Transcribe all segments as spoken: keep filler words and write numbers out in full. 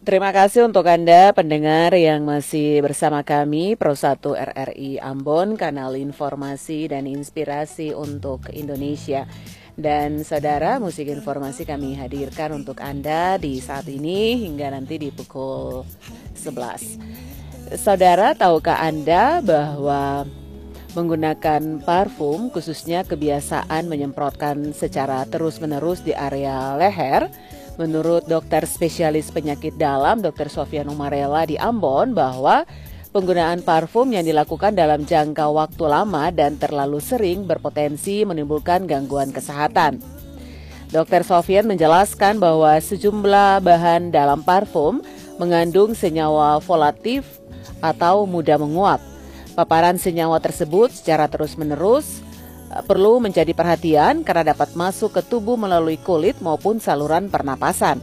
Terima kasih untuk Anda pendengar yang masih bersama kami Pro satu R R I Ambon, kanal informasi dan inspirasi untuk Indonesia. Dan saudara, musik informasi kami hadirkan untuk Anda di saat ini hingga nanti di pukul sebelas. Saudara, tahukah Anda bahwa menggunakan parfum, khususnya kebiasaan menyemprotkan secara terus-menerus di area leher, menurut dokter spesialis penyakit dalam dokter Sofyan Umarela di Ambon bahwa penggunaan parfum yang dilakukan dalam jangka waktu lama dan terlalu sering berpotensi menimbulkan gangguan kesehatan. dokter Sofyan menjelaskan bahwa sejumlah bahan dalam parfum mengandung senyawa volatif atau mudah menguap. Paparan senyawa tersebut secara terus-menerus perlu menjadi perhatian karena dapat masuk ke tubuh melalui kulit maupun saluran pernapasan.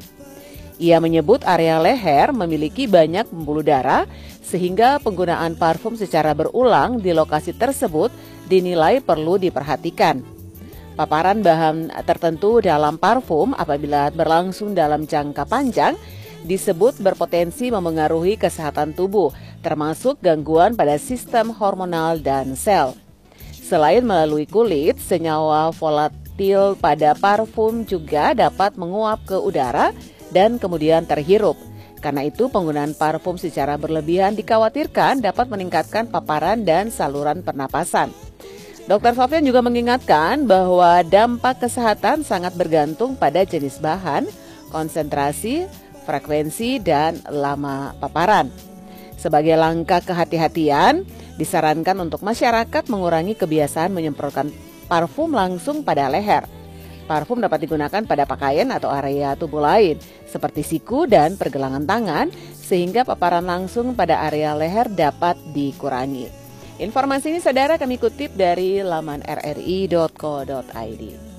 Ia menyebut area leher memiliki banyak pembuluh darah sehingga penggunaan parfum secara berulang di lokasi tersebut dinilai perlu diperhatikan. Paparan bahan tertentu dalam parfum apabila berlangsung dalam jangka panjang disebut berpotensi memengaruhi kesehatan tubuh, termasuk gangguan pada sistem hormonal dan sel. Selain melalui kulit, senyawa volatil pada parfum juga dapat menguap ke udara dan kemudian terhirup. Karena itu, penggunaan parfum secara berlebihan dikhawatirkan dapat meningkatkan paparan dan saluran pernapasan. dokter Sofyan juga mengingatkan bahwa dampak kesehatan sangat bergantung pada jenis bahan, konsentrasi, frekuensi, dan lama paparan. Sebagai langkah kehati-hatian, disarankan untuk masyarakat mengurangi kebiasaan menyemprotkan parfum langsung pada leher. Parfum dapat digunakan pada pakaian atau area tubuh lain, seperti siku dan pergelangan tangan, sehingga paparan langsung pada area leher dapat dikurangi. Informasi ini saudara kami kutip dari laman r r i dot co dot i d.